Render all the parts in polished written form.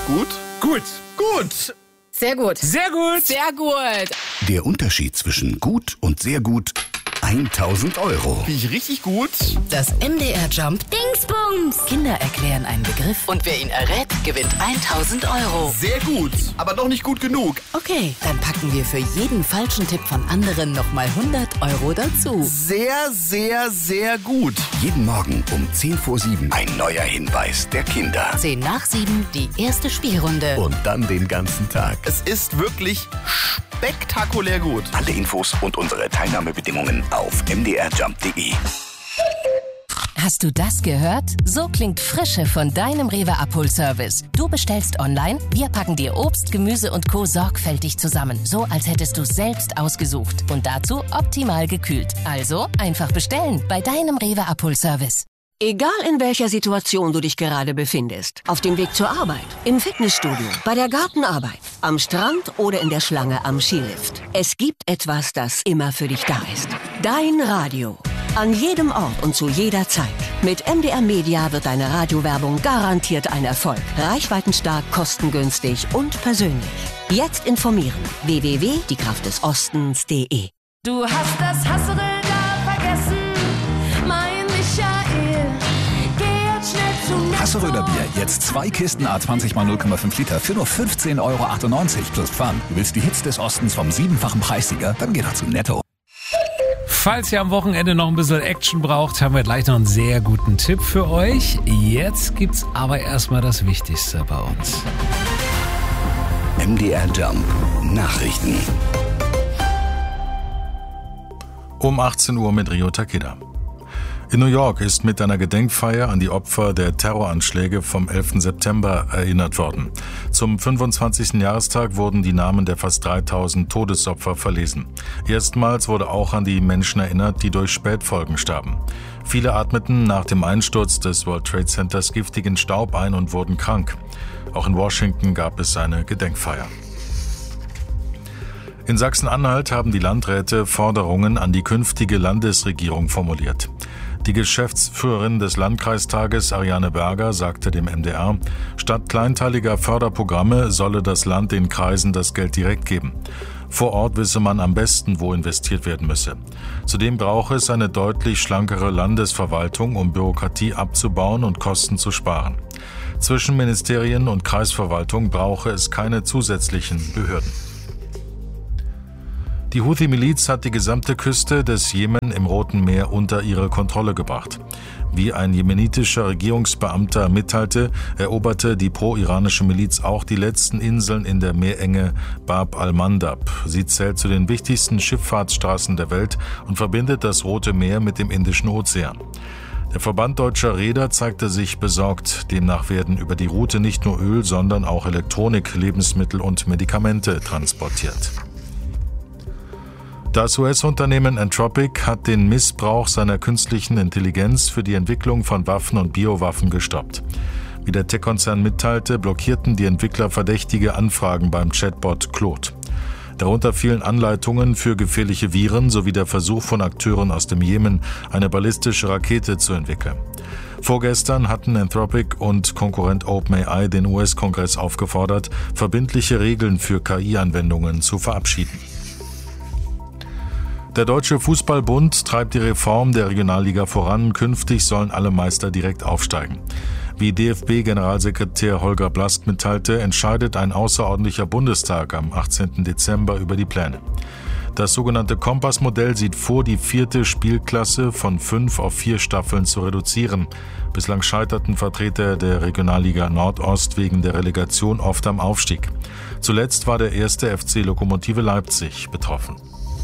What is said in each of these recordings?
Gut? Gut. Gut! Sehr gut. Sehr gut. Sehr gut. Der Unterschied zwischen gut und sehr gut: 1.000 Euro. Bin ich richtig gut? Das MDR Jump Dingsbums! Kinder erklären einen Begriff und wer ihn errät, gewinnt 1.000 Euro. Sehr gut, aber noch nicht gut genug. Okay, dann packen wir für jeden falschen Tipp von anderen nochmal 100 Euro dazu. Sehr, sehr, sehr gut. Jeden Morgen um 6:50 ein neuer Hinweis der Kinder. 7:10 die erste Spielrunde. Und dann den ganzen Tag. Es ist wirklich spektakulär gut. Alle Infos und unsere Teilnahmebedingungen auf mdrjump.de. Hast du das gehört? So klingt Frische von deinem Rewe Abholservice. Du bestellst online, wir packen dir Obst, Gemüse und Co. sorgfältig zusammen. So, als hättest du selbst ausgesucht. Und dazu optimal gekühlt. Also einfach bestellen bei deinem Rewe Abholservice. Egal in welcher Situation du dich gerade befindest, auf dem Weg zur Arbeit, im Fitnessstudio, bei der Gartenarbeit, am Strand oder in der Schlange am Skilift. Es gibt etwas, das immer für dich da ist. Dein Radio. An jedem Ort und zu jeder Zeit. Mit MDR Media wird deine Radiowerbung garantiert ein Erfolg. Reichweitenstark, kostengünstig und persönlich. Jetzt informieren. www.diekraftdesostens.de. Du hast das Hasseln da vergessen, mein Michael. Geh jetzt schnell zu Netto. Hasseröder Bier, jetzt 2 Kisten A20 x 0,5 Liter für nur 15,98 € plus Pfand. Du willst die Hits des Ostens vom 7-fachen Preissieger? Dann geh doch zu Netto. Falls ihr am Wochenende noch ein bisschen Action braucht, haben wir gleich noch einen sehr guten Tipp für euch. Jetzt gibt's aber erstmal das Wichtigste bei uns. MDR Jump Nachrichten. Um 18 Uhr mit Rio Takeda. In New York ist mit einer Gedenkfeier an die Opfer der Terroranschläge vom 11. September erinnert worden. Zum 25. Jahrestag wurden die Namen der fast 3000 Todesopfer verlesen. Erstmals wurde auch an die Menschen erinnert, die durch Spätfolgen starben. Viele atmeten nach dem Einsturz des World Trade Centers giftigen Staub ein und wurden krank. Auch in Washington gab es eine Gedenkfeier. In Sachsen-Anhalt haben die Landräte Forderungen an die künftige Landesregierung formuliert. Die Geschäftsführerin des Landkreistages, Ariane Berger, sagte dem MDR, statt kleinteiliger Förderprogramme solle das Land den Kreisen das Geld direkt geben. Vor Ort wisse man am besten, wo investiert werden müsse. Zudem brauche es eine deutlich schlankere Landesverwaltung, um Bürokratie abzubauen und Kosten zu sparen. Zwischen Ministerien und Kreisverwaltung brauche es keine zusätzlichen Behörden. Die Houthi-Miliz hat die gesamte Küste des Jemen im Roten Meer unter ihre Kontrolle gebracht. Wie ein jemenitischer Regierungsbeamter mitteilte, eroberte die pro-iranische Miliz auch die letzten Inseln in der Meerenge Bab al-Mandab. Sie zählt zu den wichtigsten Schifffahrtsstraßen der Welt und verbindet das Rote Meer mit dem Indischen Ozean. Der Verband Deutscher Reeder zeigte sich besorgt. Demnach werden über die Route nicht nur Öl, sondern auch Elektronik, Lebensmittel und Medikamente transportiert. Das US-Unternehmen Anthropic hat den Missbrauch seiner künstlichen Intelligenz für die Entwicklung von Waffen und Biowaffen gestoppt. Wie der Tech-Konzern mitteilte, blockierten die Entwickler verdächtige Anfragen beim Chatbot Claude. Darunter fielen Anleitungen für gefährliche Viren sowie der Versuch von Akteuren aus dem Jemen, eine ballistische Rakete zu entwickeln. Vorgestern hatten Anthropic und Konkurrent OpenAI den US-Kongress aufgefordert, verbindliche Regeln für KI-Anwendungen zu verabschieden. Der Deutsche Fußballbund treibt die Reform der Regionalliga voran. Künftig sollen alle Meister direkt aufsteigen. Wie DFB-Generalsekretär Holger Blask mitteilte, entscheidet ein außerordentlicher Bundestag am 18. Dezember über die Pläne. Das sogenannte Kompassmodell sieht vor, die 4. Spielklasse von 5 auf 4 Staffeln zu reduzieren. Bislang scheiterten Vertreter der Regionalliga Nordost wegen der Relegation oft am Aufstieg. Zuletzt war der 1. FC Lokomotive Leipzig betroffen.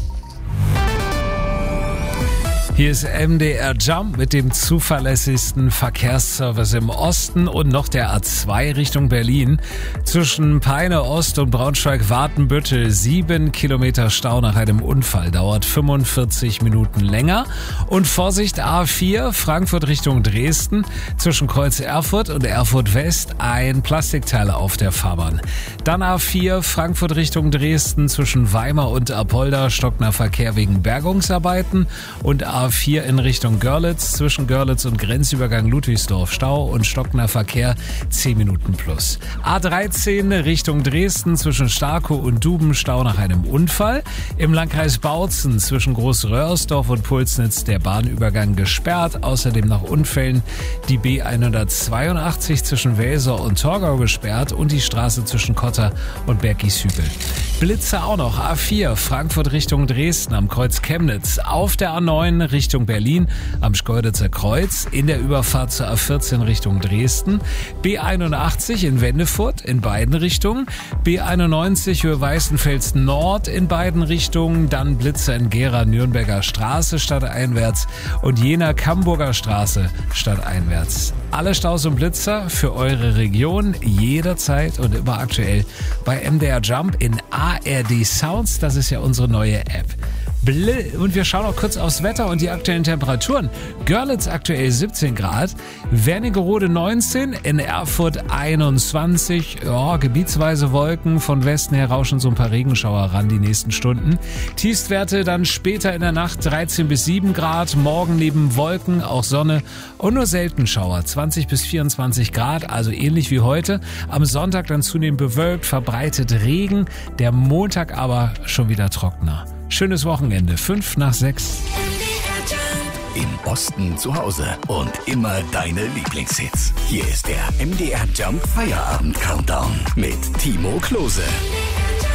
Hier ist MDR Jump mit dem zuverlässigsten Verkehrsservice im Osten und noch der A2 Richtung Berlin. Zwischen Peine Ost und Braunschweig-Watenbüttel 7 Kilometer Stau nach einem Unfall, dauert 45 Minuten länger. Und Vorsicht, A4 Frankfurt Richtung Dresden, zwischen Kreuz Erfurt und Erfurt West ein Plastikteil auf der Fahrbahn. Dann A4 Frankfurt Richtung Dresden, zwischen Weimar und Apolda stockender Verkehr wegen Bergungsarbeiten und A4 A4 in Richtung Görlitz. Zwischen Görlitz und Grenzübergang Ludwigsdorf Stau und stockender Verkehr 10 Minuten plus. A13 Richtung Dresden zwischen Starkow und Duben Stau nach einem Unfall. Im Landkreis Bautzen zwischen Großröhrsdorf und Pulsnitz der Bahnübergang gesperrt. Außerdem nach Unfällen die B182 zwischen Welser und Torgau gesperrt und die Straße zwischen Kotter und Bergieshügel. Blitze auch noch. A4 Frankfurt Richtung Dresden am Kreuz Chemnitz. Auf der A9 Richtung Berlin am Schkeuditzer Kreuz. In der Überfahrt zur A14 Richtung Dresden. B81 in Wendefurt in beiden Richtungen. B91 Höhe Weißenfels Nord in beiden Richtungen. Dann Blitze in Gera Nürnberger Straße stadteinwärts und Jena Camburger Straße stadteinwärts. Alle Staus und Blitzer für eure Region jederzeit und immer aktuell bei MDR Jump in ARD Sounds. Das ist ja unsere neue App. Und wir schauen auch kurz aufs Wetter und die aktuellen Temperaturen. Görlitz aktuell 17 Grad, Wernigerode 19, in Erfurt 21. Ja, gebietsweise Wolken, von Westen her rauschen so ein paar Regenschauer ran die nächsten Stunden. Tiefstwerte dann später in der Nacht 13 bis 7 Grad, morgen neben Wolken auch Sonne und nur selten Schauer, 20 bis 24 Grad, also ähnlich wie heute. Am Sonntag dann zunehmend bewölkt, verbreitet Regen, der Montag aber schon wieder trockener. Schönes Wochenende, 5 nach 6. Im Osten zu Hause und immer deine Lieblingshits. Hier ist der MDR Jump Feierabend Countdown mit Timo Klose.